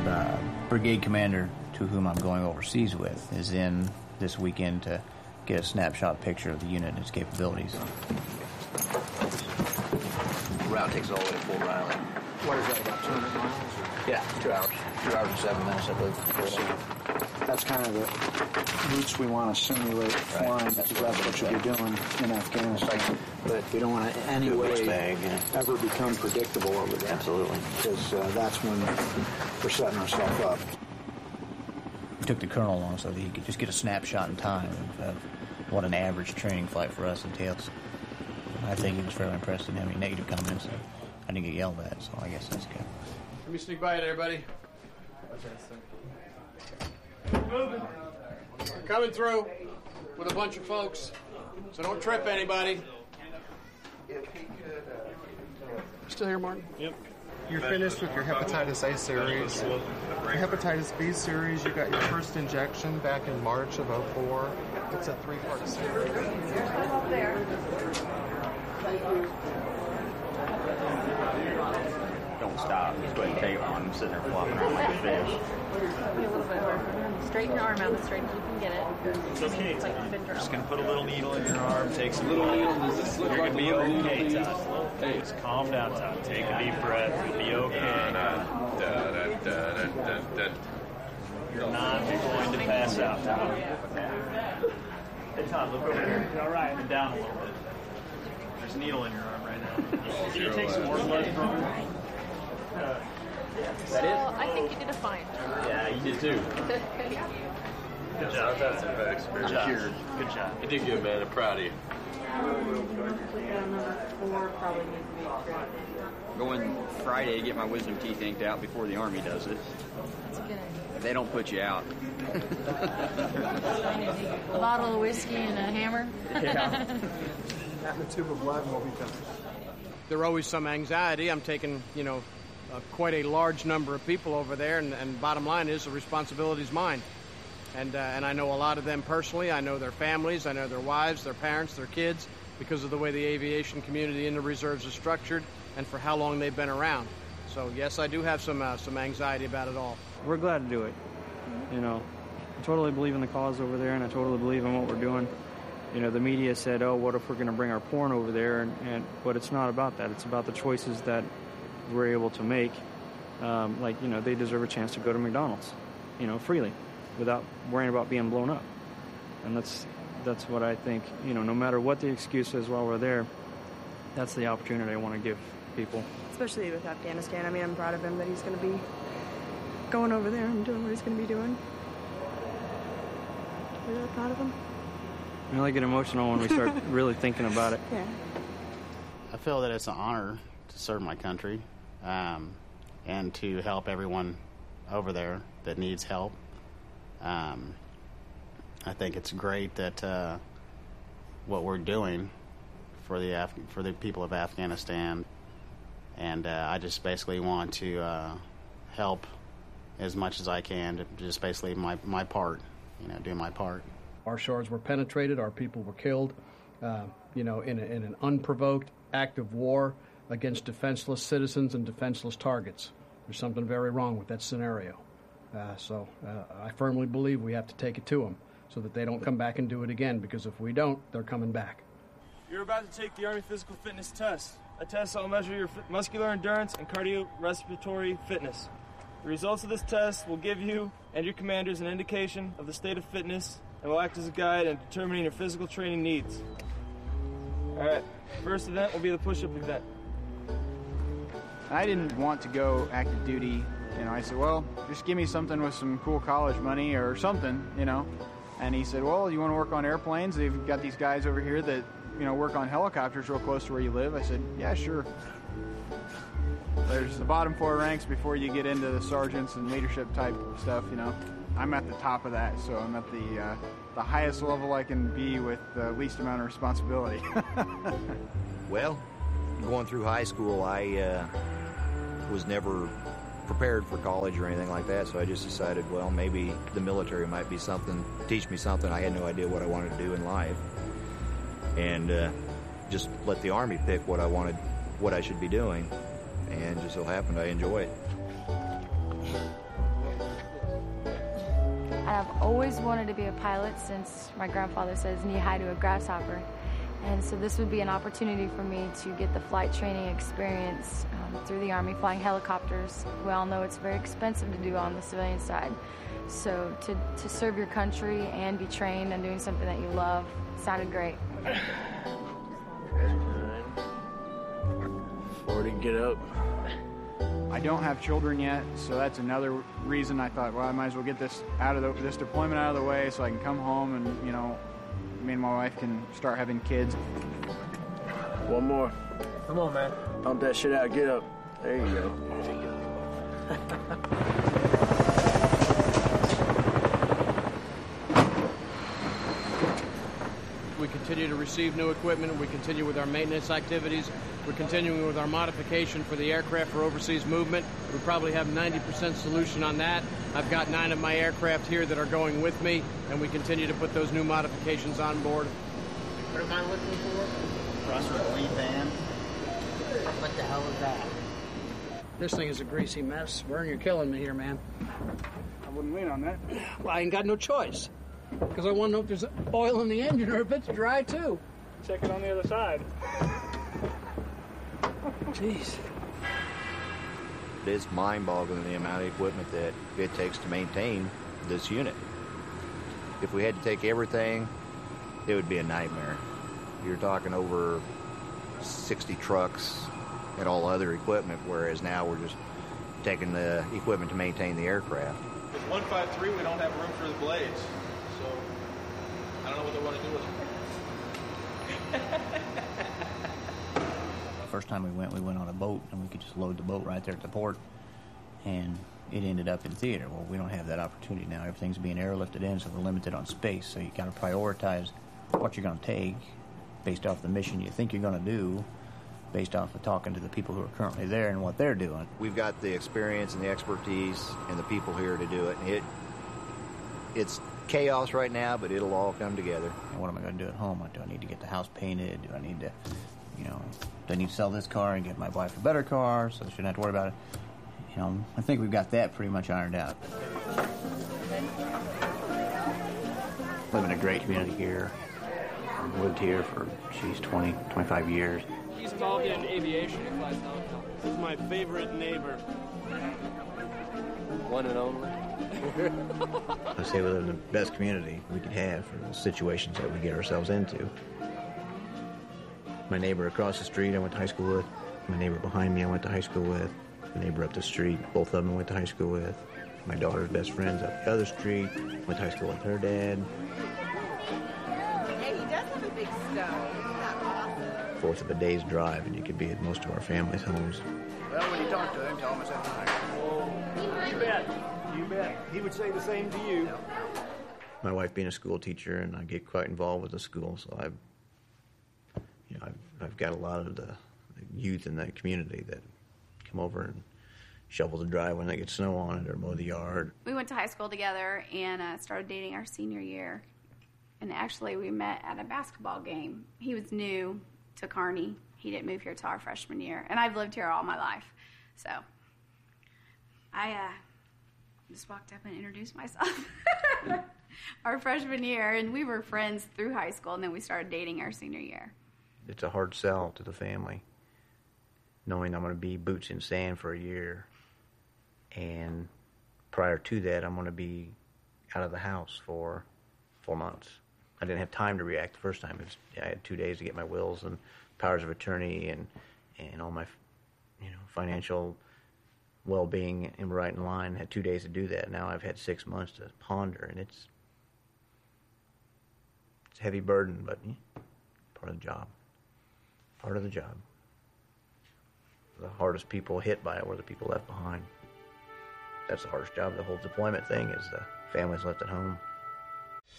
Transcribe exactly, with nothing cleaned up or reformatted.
The brigade commander to whom I'm going overseas with is in this weekend to get a snapshot picture of the unit and its capabilities. The route takes all the way to Fort Riley. What is that, about two hundred miles? Or? Yeah, two hours. Two hours and seven minutes, I believe. So that's kind of the routes we want to simulate flying, right. Because that's what you'll be doing in Afghanistan. But we don't want to in any way thing, yeah. ever become predictable over there. Absolutely. Because uh, that's when we're setting ourselves up. We took the colonel along so that he could just get a snapshot in time of, of what an average training flight for us entails. I think he was fairly impressed in having negative comments. So I didn't get yelled at, so I guess that's good. Let me sneak by it, everybody. Moving. We're coming through with a bunch of folks, so don't trip anybody. Still here, Martin? Yep. You're finished with your hepatitis A series. Your hepatitis B series, you got your first injection back in March of oh four. It's a three-part series. Up there. Don't stop. Just go ahead and take one. I'm sitting there flopping around like a fish. Be a little bit more. Straighten the arm out as straight as you can get it. It's okay. It's like spin Just gonna put a little needle in your arm. Take some. Little needle. Does this look You're like gonna be a little okay, needle? Todd. Hey, just calm down, Todd. Take a deep breath. You'll be okay. You're not going to pass out, Todd. Hey, Todd, look over here. You're all right. And down a little bit. There's a needle in your arm right now. Can you take some more blood from her? So I think you did a fine job. Yeah, you did too. Good job. That's Good job. Cured. Good job. You did good, man. I'm proud of you. Going Friday to get my wisdom teeth inked out before the Army does it. That's a good idea. They don't put you out. A bottle of whiskey and a hammer. Yeah. That and a tube of blood will be finished. There's always some anxiety. I'm taking, you know, uh, quite a large number of people over there, and, and bottom line is the responsibility is mine. And, uh, and I know a lot of them personally. I know their families. I know their wives, their parents, their kids, because of the way the aviation community in the reserves is structured and for how long they've been around. So, yes, I do have some uh, some anxiety about it all. We're glad to do it. You know, I totally believe in the cause over there, and I totally believe in what we're doing. You know, the media said, oh, what if we're going to bring our porn over there? And, and But it's not about that. It's about the choices that we're able to make. Um, like, you know, they deserve a chance to go to McDonald's, you know, freely, without worrying about being blown up. And that's that's what I think, you know, no matter what the excuse is while we're there, that's the opportunity I want to give people. Especially with Afghanistan. I mean, I'm proud of him that he's going to be going over there and doing what he's going to be doing. I'm really proud of him. I really get emotional when we start really thinking about it. Yeah. I feel that it's an honor to serve my country um, and to help everyone over there that needs help. Um, I think it's great that uh, what we're doing for the Af- for the people of Afghanistan, and uh, I just basically want to uh, help as much as I can to just basically my my part, you know, do my part. Our shores were penetrated. Our people were killed, uh, you know, in, a, in an unprovoked act of war against defenseless citizens and defenseless targets. There's something very wrong with that scenario. Uh, so uh, I firmly believe we have to take it to them so that they don't come back and do it again, because if we don't, they're coming back. You're about to take the Army Physical Fitness Test. A test that will measure your f- muscular endurance and cardiorespiratory fitness. The results of this test will give you and your commanders an indication of the state of fitness and will act as a guide in determining your physical training needs. All right, first event will be the push-up event. I didn't want to go active duty. You know, I said, well, just give me something with some cool college money or something, you know. And he said, well, you want to work on airplanes? They've got these guys over here that, you know, work on helicopters real close to where you live. I said, yeah, sure. There's the bottom four ranks before you get into the sergeants and leadership type stuff, you know. I'm at the top of that, so I'm at the uh, the highest level I can be with the least amount of responsibility. Well, going through high school, I uh, was never prepared for college or anything like that, so I just decided, well, maybe the military might be something, teach me something. I had no idea what I wanted to do in life, and uh, just let the Army pick what I wanted, what I should be doing, and just so happened I enjoy it. And I've always wanted to be a pilot since my grandfather says knee high to a grasshopper. And so this would be an opportunity for me to get the flight training experience um, through the Army flying helicopters. We all know it's very expensive to do on the civilian side. So to, to serve your country and be trained and doing something that you love sounded great. forty, get up. I don't have children yet, so that's another reason I thought, well, I might as well get this out of the, this deployment out of the way so I can come home and, you know, me and my wife can start having kids. One more. Come on, man. Pump that shit out. Get up. There you go. There you go. We continue to receive new equipment. We continue with our maintenance activities. We're continuing with our modification for the aircraft for overseas movement. We probably have ninety percent solution on that. I've got nine of my aircraft here that are going with me, and we continue to put those new modifications on board. What am I looking for? Crossroad lead van. What the hell is that? This thing is a greasy mess. Vern, you're killing me here, man. I wouldn't lean on that. Well, I ain't got no choice. Because I want to know if there's oil in the engine or if it's dry, too. Check it on the other side. Jeez. It's mind-boggling the amount of equipment that it takes to maintain this unit. If we had to take everything, it would be a nightmare. You're talking over sixty trucks and all other equipment, whereas now we're just taking the equipment to maintain the aircraft. With one five three, we don't have room for the blades, so I don't know what they want to do with them. First time we went, we went on a boat, and we could just load the boat right there at the port, and it ended up in theater. Well, we don't have that opportunity now. Everything's being airlifted in, so we're limited on space. So you got to prioritize what you're going to take based off the mission you think you're going to do, based off of talking to the people who are currently there and what they're doing. We've got the experience and the expertise and the people here to do it. It it's chaos right now, but it'll all come together. And what am I going to do at home? Do I need to get the house painted? Do I need to, you know, do I need to sell this car and get my wife a better car so she shouldn't have to worry about it? You know, I think we've got that pretty much ironed out. Live in a great community here. I've lived here for, geez, twenty, twenty-five years. He's involved in aviation. He's my favorite neighbor. One and only. I say we live in the best community we could have for the situations that we get ourselves into. My neighbor across the street I went to high school with. My neighbor behind me I went to high school with. My neighbor up the street, both of them I went to high school with. My daughter's best friends up the other street, went to high school with her dad. Hey, he does have a big stove. Isn't that awesome? Fourth of a day's drive, and you could be at most of our family's homes. Well, when you talk to him, tell him it's at night. You bet. You bet. He would say the same to you. My wife being a school teacher, and I get quite involved with the school, so I've, you know, I've, I've got a lot of the, the youth in that community that come over and shovel the drive when they get snow on it or mow the yard. We went to high school together and uh, started dating our senior year. And actually, we met at a basketball game. He was new to Kearney. He didn't move here till our freshman year. And I've lived here all my life. So I uh, just walked up and introduced myself our freshman year. And we were friends through high school, and then we started dating our senior year. It's a hard sell to the family, knowing I'm going to be boots in sand for a year. And prior to that, I'm going to be out of the house for four months. I didn't have time to react the first time. It was, I had two days to get my wills and powers of attorney and, and all my, you know, financial well-being and right in line. I had two days to do that. Now I've had six months to ponder, and it's it's a heavy burden, but yeah, part of the job. Part of the job. The hardest people hit by it were the people left behind. That's the hardest job of the whole deployment thing, is the families left at home.